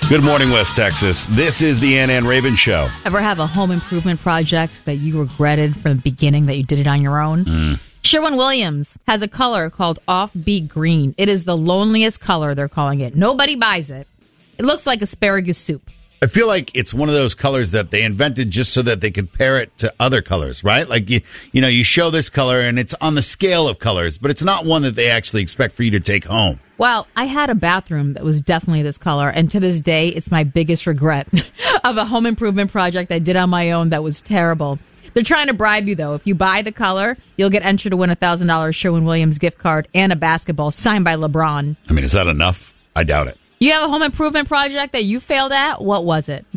Good morning, West Texas. This is the Ann Raven Show. Ever have a home improvement project that you regretted from the beginning that you did it on your own? Sherwin-Williams has a color called Offbeat Green. It is the loneliest color, they're calling it. Nobody buys it. It looks like asparagus soup. I feel like it's one of those colors that they invented just so that they could pair it to other colors, right? Like, you show this color and it's on the scale of colors, but it's not one that they actually expect for you to take home. Well, I had a bathroom that was definitely this color, and to this day, it's my biggest regret of a home improvement project I did on my own that was terrible. They're trying to bribe you, though. If you buy the color, you'll get entered to win a $1,000 Sherwin-Williams gift card and a basketball signed by LeBron. I mean, is that enough? I doubt it. You have a home improvement project that you failed at? What was it?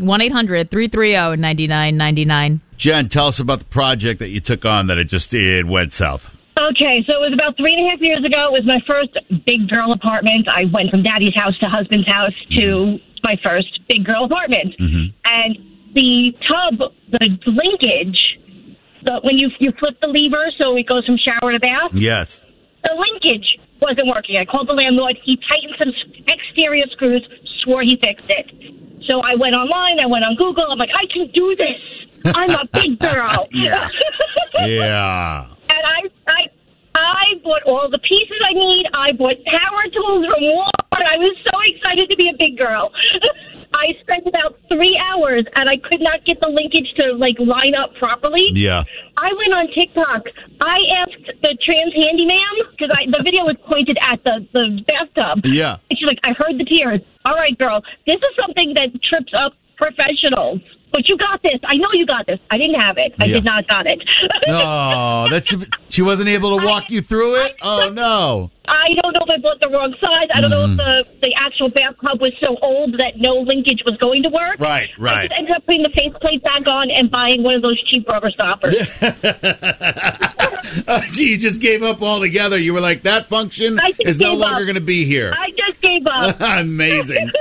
1-800-330-9999. Jen, tell us about the project that you took on that it went south. Okay, so it was about 3.5 years ago. It was my first big girl apartment. I went from daddy's house to husband's house to my first big girl apartment. And the tub, the linkage, when you flip the lever so it goes from shower to bath. Yes. The linkage wasn't working. I called the landlord. He tightened some exterior screws, swore he fixed it. So I went online. I went on Google. I'm like, I can do this. I'm a big girl. Yeah. And I bought all the pieces I need. I bought power tools from Walmart. I was so excited to be a big girl. I spent about 3 hours, and I could not get the linkage to, line up properly. Yeah. I went on TikTok. I asked the trans handyman, because the video was pointed at the bathtub. Yeah. And she's like, I heard the tears. All right, girl, this is something that trips up professionals. But you got this. I know you got this. I didn't have it. I did not got it. Oh, she wasn't able to walk you through it? Oh, no. I don't know if I bought the wrong size. I don't know if the actual bathtub was so old that no linkage was going to work. Right. I just ended up putting the faceplate back on and buying one of those cheap rubber stoppers. You just gave up altogether. You were like, that function is no longer going to be here. I just gave up. Amazing.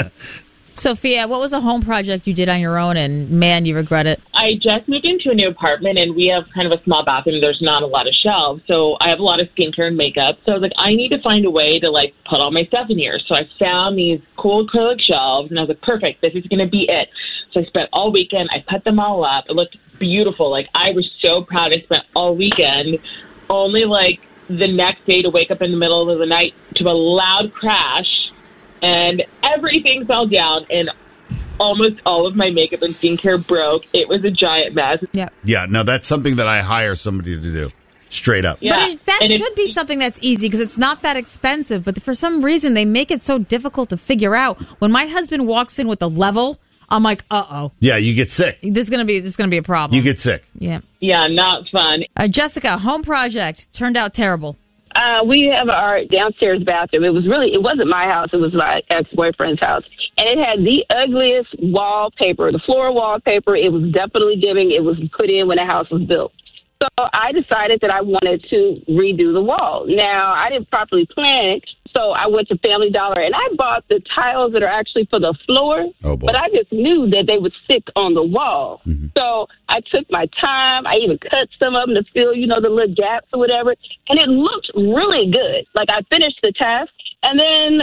Sophia, what was a home project you did on your own, and, man, you regret it? I just moved into a new apartment, and we have kind of a small bathroom. There's not a lot of shelves, so I have a lot of skincare and makeup. So I was like, I need to find a way to, put all my stuff in here. So I found these cool acrylic shelves, and I was like, perfect, this is going to be it. So I spent all weekend. I put them all up. It looked beautiful. I was so proud. I spent all weekend, only, the next day to wake up in the middle of the night to a loud crash. And everything fell down, and almost all of my makeup and skincare broke. It was a giant mess. Yeah, no, that's something that I hire somebody to do. Straight up. Yeah. But that should be something that's easy because it's not that expensive. But for some reason, they make it so difficult to figure out. When my husband walks in with a level, I'm like, uh-oh. Yeah, you get sick. This is gonna be a problem. You get sick. Yeah. Yeah, not fun. Jessica, home project. Turned out terrible. We have our downstairs bathroom. It wasn't my house. It was my ex-boyfriend's house. And it had the ugliest wallpaper, the floor wallpaper. It was definitely giving. It was put in when the house was built. So I decided that I wanted to redo the wall. Now, I didn't properly plan it, so I went to Family Dollar, and I bought the tiles that are actually for the floor. Oh, boy. But I just knew that they would stick on the wall. So I took my time. I even cut some of them to fill, the little gaps or whatever. And it looked really good. I finished the task. And then,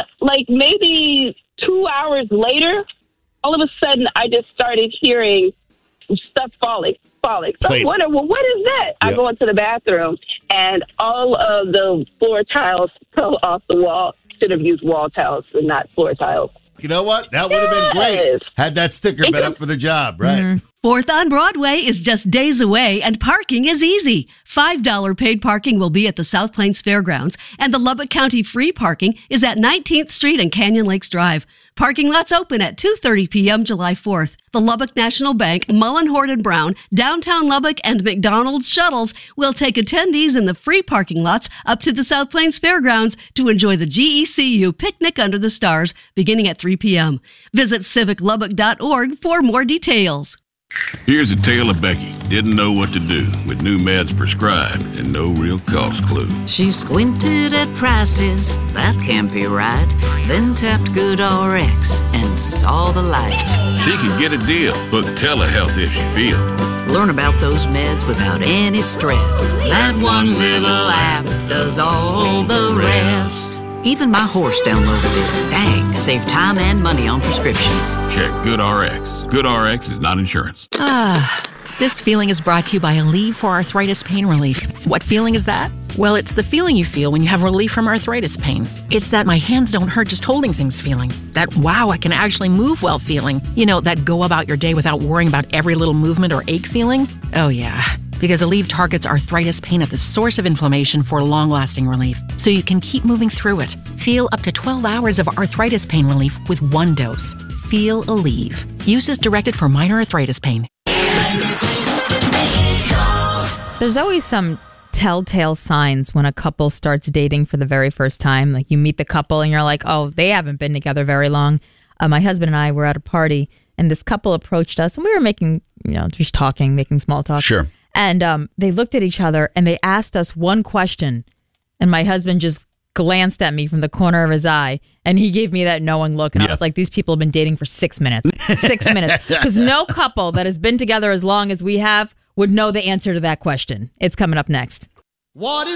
maybe 2 hours later, all of a sudden, I just started hearing stuff falling. So I wonder, what is that? Yep. I go into the bathroom, and all of the floor tiles fell off the wall. Should have used wall tiles and not floor tiles. You know what? That would have been great. Had that sticker been up for the job, right? 4th on Broadway is just days away, and parking is easy. $5 paid parking will be at the South Plains Fairgrounds, and the Lubbock County free parking is at 19th Street and Canyon Lakes Drive. Parking lots open at 2:30 p.m. July 4th. The Lubbock National Bank, Mullen Horton Brown, Downtown Lubbock, and McDonald's shuttles will take attendees in the free parking lots up to the South Plains Fairgrounds to enjoy the GECU Picnic Under the Stars beginning at 3 p.m. Visit civiclubbock.org for more details. Here's a tale of Becky. Didn't know what to do with new meds prescribed and no real cost clue. She squinted at prices, that can't be right. Then tapped GoodRx and saw the light. She could get a deal. Book telehealth if she feel. Learn about those meds without any stress. That one little app does all the rest. Even my horse downloaded it. Dang, save time and money on prescriptions. Check GoodRx. GoodRx is not insurance. This feeling is brought to you by Aleve for Arthritis Pain Relief. What feeling is that? Well, it's the feeling you feel when you have relief from arthritis pain. It's that my hands don't hurt just holding things feeling. That wow, I can actually move well feeling. You know, that go about your day without worrying about every little movement or ache feeling. Oh yeah, because Aleve targets arthritis pain at the source of inflammation for long-lasting relief, so you can keep moving through it. Feel up to 12 hours of arthritis pain relief with one dose. Feel Aleve. Use as directed for minor arthritis pain. There's always some telltale signs when a couple starts dating for the very first time. Like you meet the couple and you're like, oh, they haven't been together very long. My husband and I were at a party and this couple approached us and we were making, just talking, making small talk. Sure. And they looked at each other and they asked us one question. And my husband just glanced at me from the corner of his eye and he gave me that knowing look. And I was like, these people have been dating for 6 minutes. 6 minutes. Because no couple that has been together as long as we have would know the answer to that question. It's coming up next. What is